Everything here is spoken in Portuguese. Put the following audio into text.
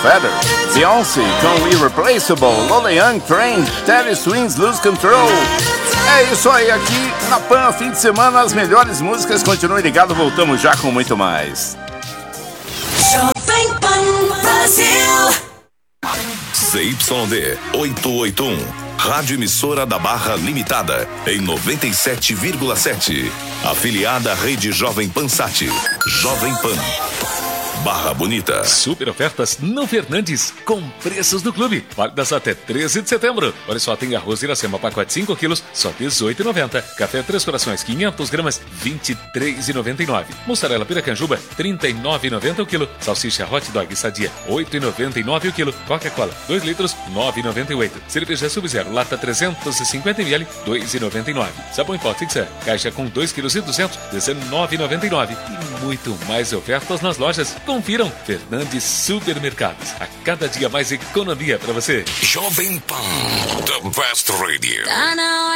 Feather, Beyoncé com Irreplaceable, Lola Young, Train, Teddy Swims, Lose Control. É isso aí, aqui na PAN, fim de semana, as melhores músicas. Continue ligado, voltamos já com muito mais. Jovem Pan Brasil. ZYD 881, Rádio Emissora da Barra Limitada, em 97,7. Afiliada à Rede Jovem Pan Sat. Jovem Pan. Barra Bonita. Super ofertas no Fernandes, com preços do clube. Válidas até 13 de setembro. Olha só, tem arroz Iracema, pacote 5 quilos, só R$18,90. Café Três Corações, 500 gramas, R$23,99. Mussarela Piracanjuba, R$39,90 o quilo. Salsicha Hot Dog Sadia, R$8,99 o quilo. Coca-Cola, 2 litros, R$9,98. Cerveja Sub-Zero, lata 350 ml, R$2,99. Sabão em pó Fixa, caixa com 2,2 kg, R$19,99. E muito mais ofertas nas lojas. Confiram, Fernandes Supermercados. A cada dia mais economia para você. Jovem Pan, the best radio.